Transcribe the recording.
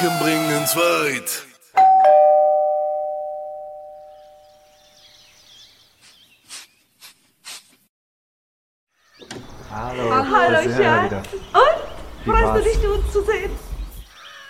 Bringen's weit. Hallo, Hallo, da sind wir Schatz. wieder. Und? Wie Freust war's? du dich, uns zu sehen?